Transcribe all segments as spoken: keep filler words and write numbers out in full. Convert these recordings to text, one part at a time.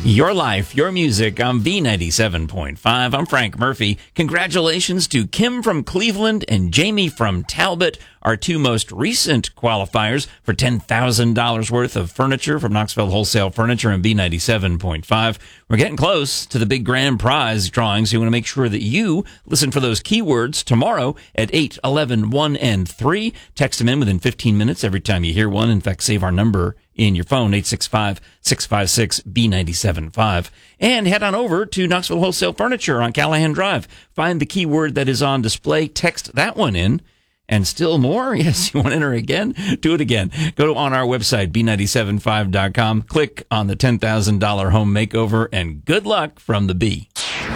Your life, your music on B ninety-seven point five. I'm Frank Murphy. Congratulations to Kim from Cleveland and Jamie from Talbot, our two most recent qualifiers for ten thousand dollars worth of furniture from Knoxville Wholesale Furniture and B ninety-seven point five. We're getting close to the big grand prize drawings. So you want to make sure that you listen for those keywords tomorrow at eight, eleven, one, and three. Text them in within fifteen minutes every time you hear one. In fact, save our number in your phone, eight six five, six five six, B nine seven five. And head on over to Knoxville Wholesale Furniture on Callahan Drive. Find the keyword that is on display. Text that one in. And still more? Yes, you want to enter again? Do it again. Go to on our website, B nine seven five dot com. Click on the ten thousand dollars home makeover, and good luck from the B.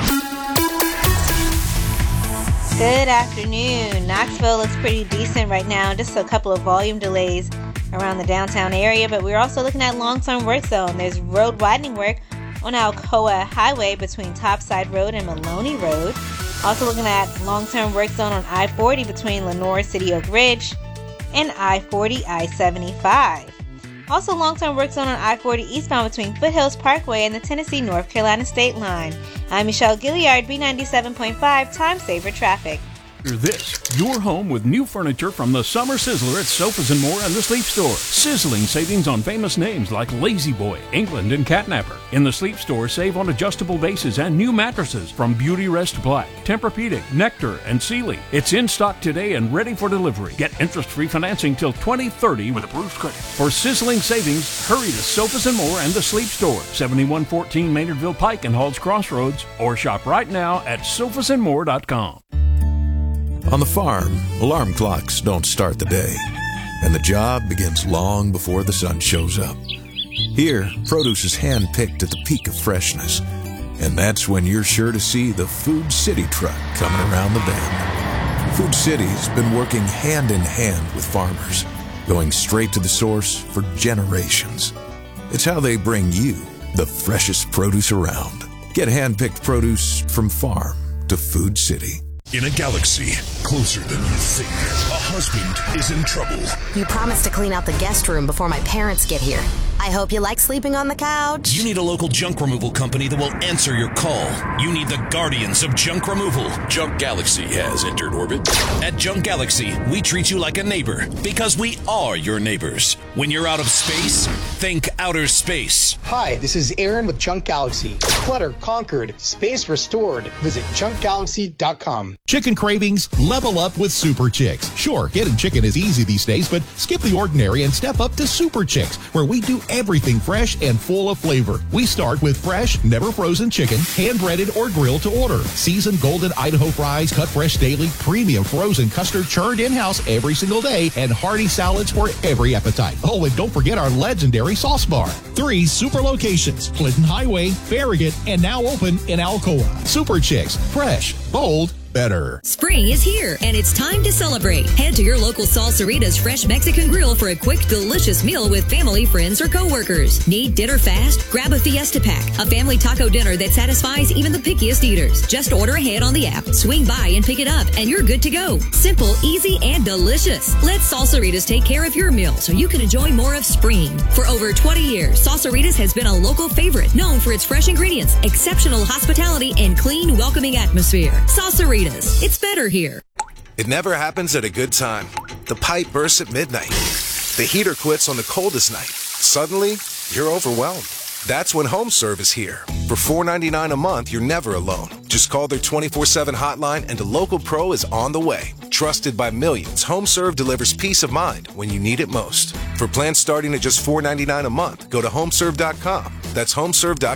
Good afternoon. Knoxville looks pretty decent right now. Just a couple of volume delays around the downtown area, but we're also looking at long-term work zone. There's road widening work on Alcoa Highway between Topside Road and Maloney Road. Also looking at long-term work zone on I forty between Lenore City Oak Ridge and I forty I seventy-five. Also long-term work zone on I forty eastbound between Foothills Parkway and the Tennessee-North Carolina state line. I'm Michelle Gilliard, B ninety-seven point five, Time Saver Traffic. This, your home with new furniture from the Summer Sizzler at Sofas and More and the Sleep Store. Sizzling savings on famous names like Lazy Boy, England, and Catnapper. In the Sleep Store, save on adjustable bases and new mattresses from Beauty Rest Black, Tempur-Pedic, Nectar, and Sealy. It's in stock today and ready for delivery. Get interest-free financing till twenty thirty with approved credit. For sizzling savings, hurry to Sofas and More and the Sleep Store, seventy-one fourteen Maynardville Pike and Halls Crossroads, or shop right now at sofas and more dot com. On the farm, alarm clocks don't start the day, and the job begins long before the sun shows up. Here, produce is hand-picked at the peak of freshness, and that's when you're sure to see the Food City truck coming around the bend. Food City's been working hand-in-hand with farmers, going straight to the source for generations. It's how they bring you the freshest produce around. Get hand-picked produce from farm to Food City. In a galaxy closer than you think, a husband is in trouble. You promised to clean out the guest room before my parents get here. I hope you like sleeping on the couch. You need a local junk removal company that will answer your call. You need the guardians of junk removal. Junk Galaxy has entered orbit. At Junk Galaxy, we treat you like a neighbor because we are your neighbors. When you're out of space, think outer space. Hi, this is Aaron with Junk Galaxy. Clutter conquered, space restored. Visit junk galaxy dot com. Chicken cravings? Level up with Super Chicks. Sure, getting chicken is easy these days, but skip the ordinary and step up to Super Chicks, where we do everything fresh and full of flavor. We start with fresh, never frozen chicken, hand-breaded or grilled to order. Seasoned golden Idaho fries, cut fresh daily, premium frozen custard churned in-house every single day, and hearty salads for every appetite. Oh, and don't forget our legendary sauce bar. Three super locations, Clinton Highway, Farragut, and now open in Alcoa. Super Chicks, fresh, bold, better. Spring is here, and it's time to celebrate. Head to your local Salsarita's Fresh Mexican Grill for a quick, delicious meal with family, friends, or coworkers. Need dinner fast? Grab a Fiesta Pack, a family taco dinner that satisfies even the pickiest eaters. Just order ahead on the app, swing by and pick it up, and you're good to go. Simple, easy, and delicious. Let Salsaritas take care of your meal so you can enjoy more of spring. For over twenty years, Salsaritas has been a local favorite, known for its fresh ingredients, exceptional hospitality, and clean, welcoming atmosphere. Salsaritas. It's better here. It never happens at a good time. The pipe bursts at midnight. The heater quits on the coldest night. Suddenly, you're overwhelmed. That's when HomeServe is here. For four dollars and ninety-nine cents a month, you're never alone. Just call their twenty-four seven hotline and a local pro is on the way. Trusted by millions, HomeServe delivers peace of mind when you need it most. For plans starting at just four dollars and ninety-nine cents a month, go to home serve dot com. That's home serve dot com.